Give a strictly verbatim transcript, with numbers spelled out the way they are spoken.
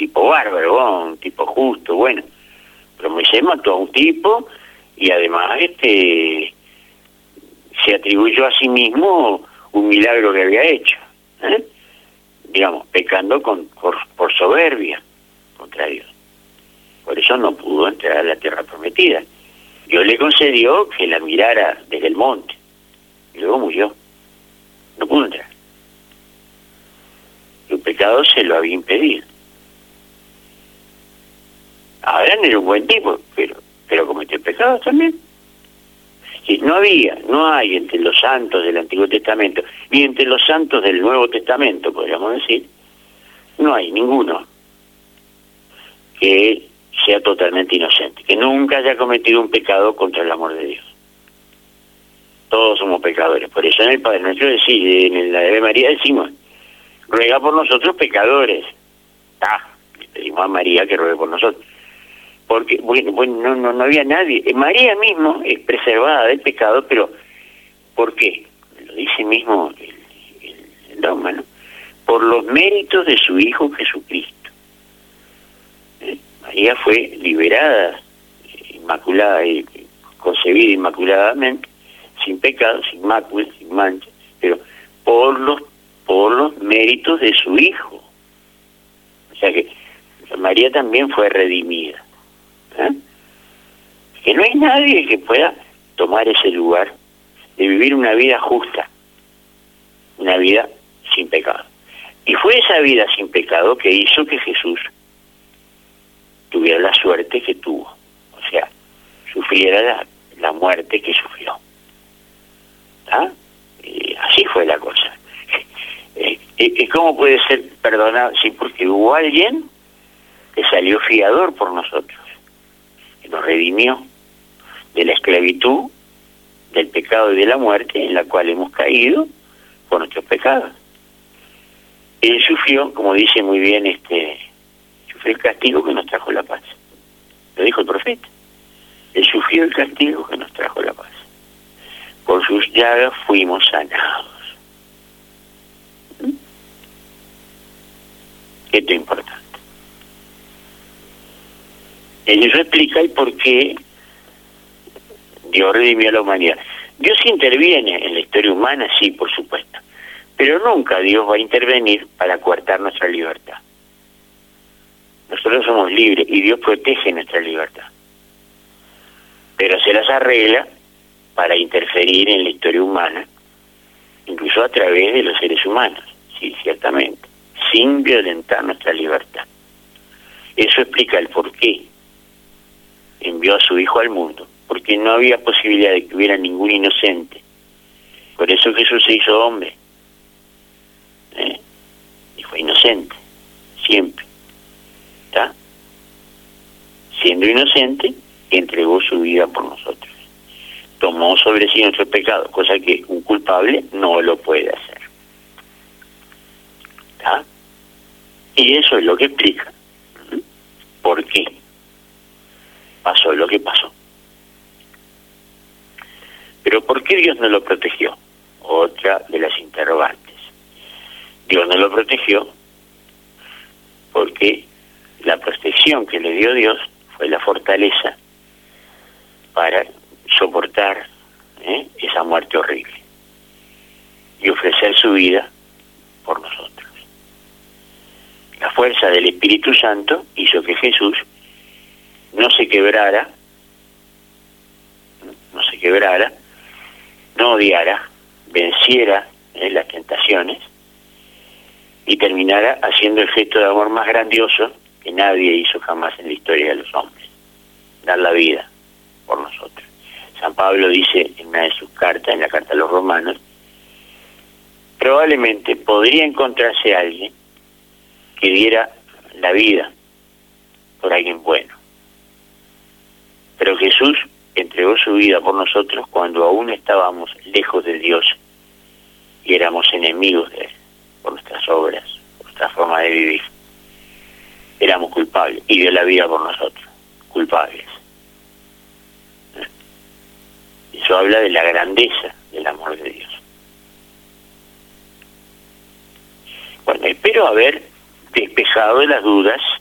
tipo bárbaro, ¿no? Un tipo justo, bueno. Pero Moisés mató a un tipo y además este se atribuyó a sí mismo un milagro que había hecho, ¿eh? Digamos, pecando con, por, por soberbia contra Dios. Por eso no pudo entrar a la tierra prometida. Dios le concedió que la mirara desde el monte y luego murió. No pudo entrar. Su pecado se lo había impedido. Abraham era un buen tipo, pero pero cometió pecados también. Sí, no había, no hay entre los santos del Antiguo Testamento, ni entre los santos del Nuevo Testamento, podríamos decir, no hay ninguno que sea totalmente inocente, que nunca haya cometido un pecado contra el amor de Dios. Todos somos pecadores, por eso en el Padre Nuestro decimos, en la Ave María decimos, ruega por nosotros pecadores. Ah, le pedimos a María que ruegue por nosotros. Porque, bueno, bueno no, no, no había nadie. María mismo es preservada del pecado, pero ¿por qué? Lo dice mismo el, el, el dogma, ¿no? Por los méritos de su Hijo Jesucristo. ¿Eh? María fue liberada, inmaculada y concebida inmaculadamente, sin pecado, sin mácula, sin mancha, pero por los por los méritos de su Hijo. O sea que María también fue redimida. ¿Eh? Que no hay nadie que pueda tomar ese lugar de vivir una vida justa, una vida sin pecado. Y fue esa vida sin pecado que hizo que Jesús tuviera la suerte que tuvo, o sea, sufriera la, la muerte que sufrió. ¿Ah? Y así fue la cosa. ¿Y cómo puede ser perdonado? Sí, porque hubo alguien que salió fiador por nosotros, que nos redimió de la esclavitud, del pecado y de la muerte en la cual hemos caído por nuestros pecados. Él sufrió, como dice muy bien, este sufrió el castigo que nos trajo la paz. Lo dijo el profeta. Él sufrió el castigo que nos trajo la paz. Por sus llagas fuimos sanados. ¿Mm? Esto es importante. Eso explica el por qué Dios redimió a la humanidad. Dios interviene en la historia humana, sí, por supuesto, pero nunca Dios va a intervenir para coartar nuestra libertad. Nosotros somos libres y Dios protege nuestra libertad, pero se las arregla para interferir en la historia humana, incluso a través de los seres humanos, sí, ciertamente, sin violentar nuestra libertad. Eso explica el por qué envió a su Hijo al mundo, porque no había posibilidad de que hubiera ningún inocente. Por eso Jesús se hizo hombre, ¿eh? Y fue inocente, siempre. ¿Está? Siendo inocente, entregó su vida por nosotros. Tomó sobre sí nuestro pecado, cosa que un culpable no lo puede hacer. ¿Está? Y eso es lo que explica por qué pasó lo que pasó. Pero ¿por qué Dios no lo protegió? Otra de las interrogantes. Dios no lo protegió porque la protección que le dio Dios fue la fortaleza para soportar ¿eh? esa muerte horrible y ofrecer su vida por nosotros. La fuerza del Espíritu Santo hizo que Jesús no se quebrara, no se quebrara, no odiara, venciera ¿eh? las tentaciones y terminara haciendo el gesto de amor más grandioso que nadie hizo jamás en la historia de los hombres, dar la vida por nosotros. San Pablo dice en una de sus cartas, en la carta a los romanos, probablemente podría encontrarse alguien que diera la vida por alguien bueno, pero Jesús entregó su vida por nosotros cuando aún estábamos lejos de Dios y éramos enemigos de Él, por nuestras obras, por nuestra forma de vivir. Éramos culpables y dio la vida por nosotros, culpables. Eso habla de la grandeza del amor de Dios. Bueno, espero haber despejado las dudas